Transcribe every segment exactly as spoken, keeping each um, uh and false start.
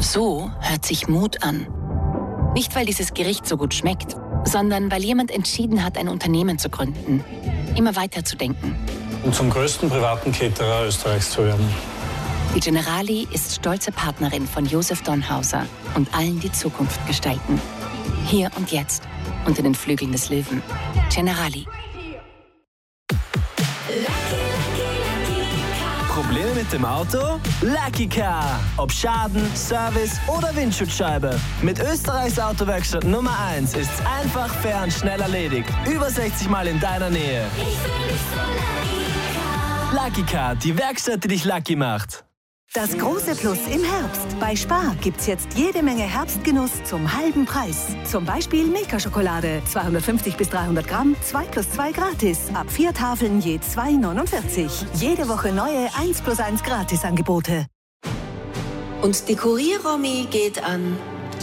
So hört sich Mut an. Nicht, weil dieses Gericht so gut schmeckt, sondern weil jemand entschieden hat, ein Unternehmen zu gründen. Immer weiter zu denken. Und zum größten privaten Caterer Österreichs zu werden. Die Generali ist stolze Partnerin von Josef Donhauser und allen, die Zukunft gestalten. Hier und jetzt, unter den Flügeln des Löwen. Generali. Probleme mit dem Auto? Lucky Car. Ob Schaden, Service oder Windschutzscheibe. Mit Österreichs Autowerkstatt Nummer eins ist's einfach, fair und schnell erledigt. Über sechzig Mal in deiner Nähe. Lucky Car, die Werkstatt, die dich lucky macht. Das große Plus im Herbst. Bei Spar gibt's jetzt jede Menge Herbstgenuss zum halben Preis. Zum Beispiel Milka-Schokolade, zweihundertfünfzig bis dreihundert Gramm, zwei plus zwei gratis. Ab vier Tafeln je zwei neunundvierzig. Jede Woche neue eins plus eins Gratisangebote. Und die Kurier-Romy geht an...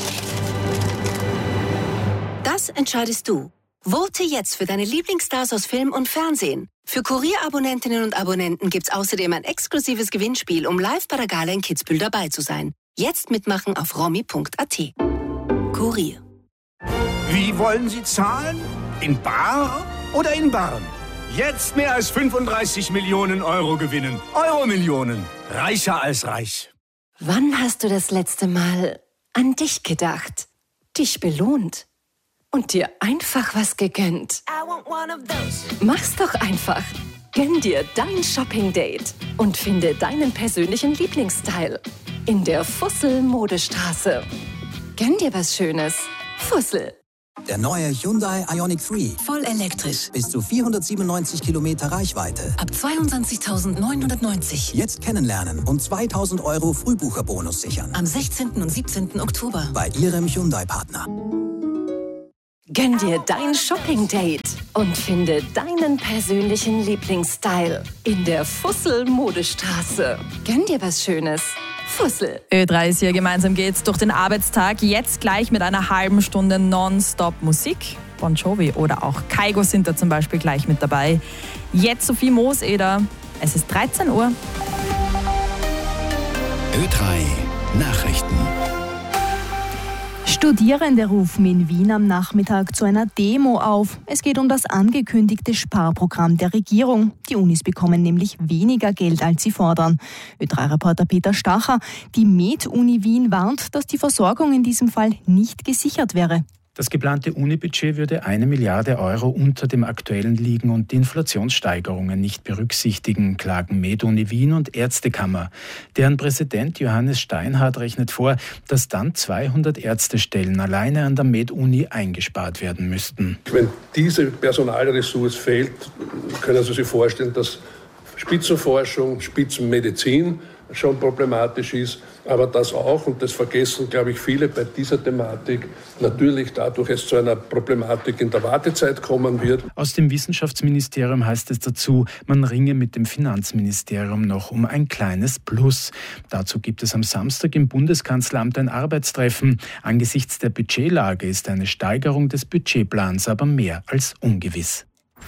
Das entscheidest du. Vote jetzt für deine Lieblingsstars aus Film und Fernsehen. Für Kurier-Abonnentinnen und Abonnenten gibt's außerdem ein exklusives Gewinnspiel, um live bei der Gala in Kitzbühel dabei zu sein. Jetzt mitmachen auf romy punkt a t. Kurier. Wie wollen Sie zahlen? In bar oder in Barren? Jetzt mehr als fünfunddreißig Millionen Euro gewinnen. Euro-Millionen. Reicher als reich. Wann hast du das letzte Mal an dich gedacht? Dich belohnt? Und dir einfach was gegönnt? Mach's doch einfach. Gönn dir dein Shopping-Date und finde deinen persönlichen Lieblingsstyle in der Fussel-Modestraße. Gönn dir was Schönes. Fussel. Der neue Hyundai Ioniq drei. Voll elektrisch. Bis zu vierhundertsiebenundneunzig Kilometer Reichweite. Ab zweiundzwanzigtausendneunhundertneunzig. Jetzt kennenlernen und zweitausend Euro Frühbucherbonus sichern. Am sechzehnten und siebzehnten Oktober. Bei Ihrem Hyundai-Partner. Gönn dir dein Shopping-Date und finde deinen persönlichen Lieblingsstyle in der Fussel-Modestraße. Gönn dir was Schönes. Fussel. Ö drei ist hier, gemeinsam geht's durch den Arbeitstag. Jetzt gleich mit einer halben Stunde Nonstop Musik. Bon Jovi oder auch Kygo sind da zum Beispiel gleich mit dabei. Jetzt Sophie Mooseder. Es ist dreizehn Uhr. Ö drei Nachrichten. Studierende rufen in Wien am Nachmittag zu einer Demo auf. Es geht um das angekündigte Sparprogramm der Regierung. Die Unis bekommen nämlich weniger Geld, als sie fordern. Ö drei Reporter Peter Stacher. Die Med-Uni Wien warnt, dass die Versorgung in diesem Fall nicht gesichert wäre. Das geplante Uni-Budget würde eine Milliarde Euro unter dem aktuellen liegen und die Inflationssteigerungen nicht berücksichtigen, klagen Med-Uni Wien und Ärztekammer. Deren Präsident Johannes Steinhardt rechnet vor, dass dann zweihundert Ärztestellen alleine an der Med-Uni eingespart werden müssten. Wenn diese Personalressource fehlt, können Sie sich vorstellen, dass Spitzenforschung, Spitzenmedizin schon problematisch ist, aber das auch, und das vergessen, glaube ich, viele bei dieser Thematik, natürlich dadurch es zu einer Problematik in der Wartezeit kommen wird. Aus dem Wissenschaftsministerium heißt es dazu, man ringe mit dem Finanzministerium noch um ein kleines Plus. Dazu gibt es am Samstag im Bundeskanzleramt ein Arbeitstreffen. Angesichts der Budgetlage ist eine Steigerung des Budgetplans aber mehr als ungewiss.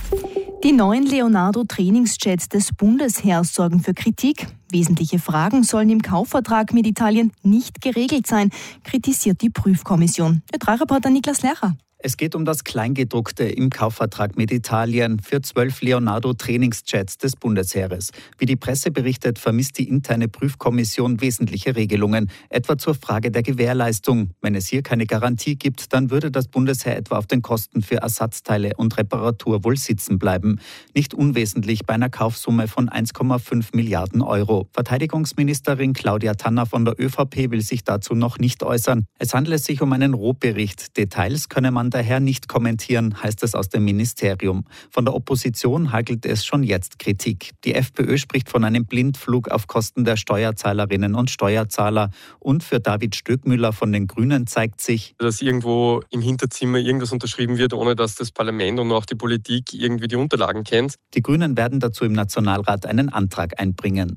Die neuen Leonardo-Trainingsjets des Bundesheers sorgen für Kritik. Wesentliche Fragen sollen im Kaufvertrag mit Italien nicht geregelt sein, kritisiert die Prüfkommission. Ö drei Reporter Niklas Lercher. Es geht um das Kleingedruckte im Kaufvertrag mit Italien für zwölf Leonardo-Trainingsjets des Bundesheeres. Wie die Presse berichtet, vermisst die interne Prüfkommission wesentliche Regelungen, etwa zur Frage der Gewährleistung. Wenn es hier keine Garantie gibt, dann würde das Bundesheer etwa auf den Kosten für Ersatzteile und Reparatur wohl sitzen bleiben. Nicht unwesentlich bei einer Kaufsumme von eins Komma fünf Milliarden Euro. Verteidigungsministerin Claudia Tanner von der ÖVP will sich dazu noch nicht äußern. Es handelt sich um einen Rohbericht. Details könne man daher nicht kommentieren, heißt es aus dem Ministerium. Von der Opposition hagelt es schon jetzt Kritik. Die FPÖ spricht von einem Blindflug auf Kosten der Steuerzahlerinnen und Steuerzahler. Und für David Stöckmüller von den Grünen zeigt sich, dass irgendwo im Hinterzimmer irgendwas unterschrieben wird, ohne dass das Parlament und auch die Politik irgendwie die Unterlagen kennt. Die Grünen werden dazu im Nationalrat einen Antrag einbringen.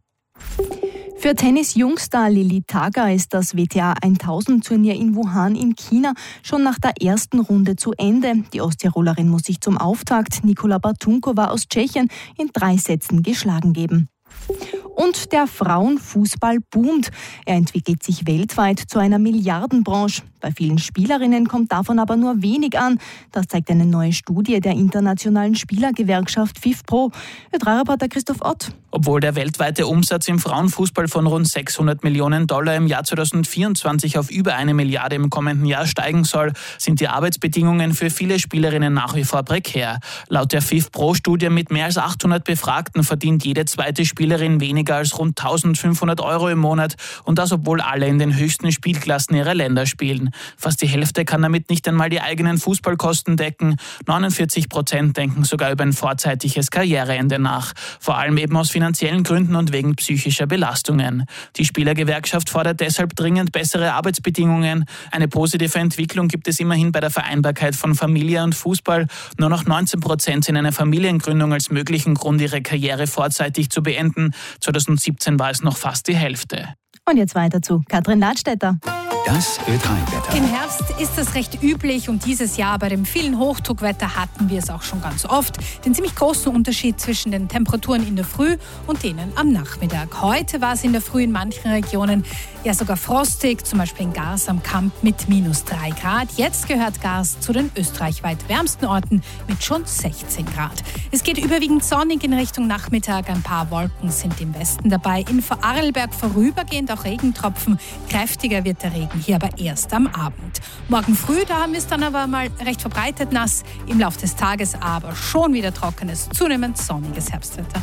Für Tennis-Jungstar Lili Taga ist das W T A tausend-Turnier in Wuhan in China schon nach der ersten Runde zu Ende. Die Osttirolerin muss sich zum Auftakt Nikola Batunkova aus Tschechien in drei Sätzen geschlagen geben. Und der Frauenfußball boomt. Er entwickelt sich weltweit zu einer Milliardenbranche. Bei vielen Spielerinnen kommt davon aber nur wenig an. Das zeigt eine neue Studie der internationalen Spielergewerkschaft FIFPro. Ö drei Reporter Christoph Ott. Obwohl der weltweite Umsatz im Frauenfußball von rund sechshundert Millionen Dollar im Jahr zweitausendvierundzwanzig auf über eine Milliarde im kommenden Jahr steigen soll, sind die Arbeitsbedingungen für viele Spielerinnen nach wie vor prekär. Laut der FIFPro-Studie mit mehr als achthundert Befragten verdient jede zweite Spielerin weniger als rund eintausendfünfhundert Euro im Monat. Und das, obwohl alle in den höchsten Spielklassen ihrer Länder spielen. Fast die Hälfte kann damit nicht einmal die eigenen Fußballkosten decken. neunundvierzig Prozent denken sogar über ein vorzeitiges Karriereende nach. Vor allem eben aus finanziellen Gründen und wegen psychischer Belastungen. Die Spielergewerkschaft fordert deshalb dringend bessere Arbeitsbedingungen. Eine positive Entwicklung gibt es immerhin bei der Vereinbarkeit von Familie und Fußball. Nur noch neunzehn Prozent sehen eine Familiengründung als möglichen Grund, ihre Karriere vorzeitig zu beenden. zweitausendsiebzehn war es noch fast die Hälfte. Und jetzt weiter zu Katrin Ladstätter. Das Ö drei Wetter. Im Herbst ist das recht üblich und dieses Jahr bei dem vielen Hochdruckwetter hatten wir es auch schon ganz oft. Den ziemlich großen Unterschied zwischen den Temperaturen in der Früh und denen am Nachmittag. Heute war es in der Früh in manchen Regionen ja sogar frostig, zum Beispiel in Gars am Kamp mit minus drei Grad. Jetzt gehört Gars zu den österreichweit wärmsten Orten mit schon sechzehn Grad. Es geht überwiegend sonnig in Richtung Nachmittag. Ein paar Wolken sind im Westen dabei. In Vorarlberg vorübergehend auch Regentropfen. Kräftiger wird der Regen hier aber erst am Abend. Morgen früh, da haben wir es dann aber mal recht verbreitet nass. Im Laufe des Tages aber schon wieder trockenes, zunehmend sonniges Herbstwetter.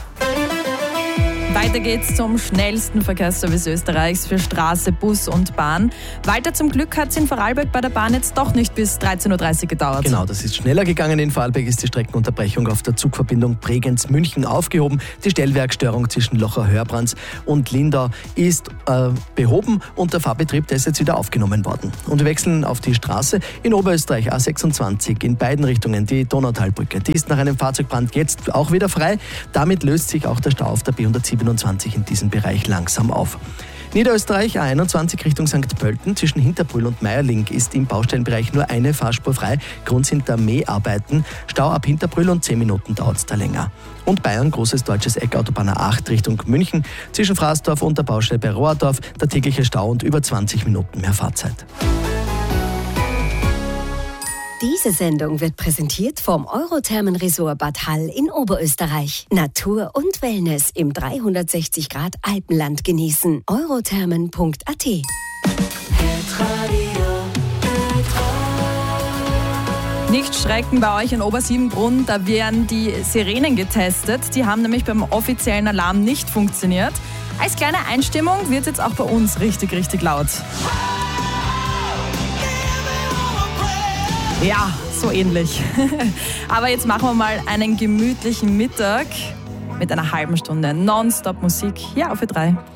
Weiter geht's zum schnellsten Verkehrsservice Österreichs für Straße, Bus und Bahn. Walter, zum Glück hat es in Vorarlberg bei der Bahn jetzt doch nicht bis dreizehn Uhr dreißig gedauert. Genau, das ist schneller gegangen. In Vorarlberg ist die Streckenunterbrechung auf der Zugverbindung Bregenz-München aufgehoben. Die Stellwerkstörung zwischen Locher-Hörbrands und Lindau ist äh, behoben und der Fahrbetrieb, der ist jetzt wieder aufgenommen worden. Und wir wechseln auf die Straße in Oberösterreich A sechsundzwanzig in beiden Richtungen. Die Donautalbrücke, die ist nach einem Fahrzeugbrand jetzt auch wieder frei. Damit löst sich auch der Stau auf der B hundertsiebenundzwanzig in diesem Bereich langsam auf. Niederösterreich A einundzwanzig Richtung Sankt Pölten zwischen Hinterbrühl und Meierling ist im Baustellenbereich nur eine Fahrspur frei. Grund sind da Mäharbeiten. Stau ab Hinterbrühl und zehn Minuten dauert es da länger. Und Bayern, großes deutsches Eck, Autobahn A acht Richtung München zwischen Fraßdorf und der Baustelle bei Rohrdorf. Der tägliche Stau und über zwanzig Minuten mehr Fahrzeit. Diese Sendung wird präsentiert vom Eurothermen-Resort Bad Hall in Oberösterreich. Natur und Wellness im dreihundertsechzig Grad Alpenland genießen. eurothermen punkt a t. Nicht schrecken bei euch in Obersiebenbrunn, da werden die Sirenen getestet. Die haben nämlich beim offiziellen Alarm nicht funktioniert. Als kleine Einstimmung wird jetzt auch bei uns richtig, richtig laut. Ja, so ähnlich. Aber jetzt machen wir mal einen gemütlichen Mittag mit einer halben Stunde Nonstop Musik hier auf Ö drei.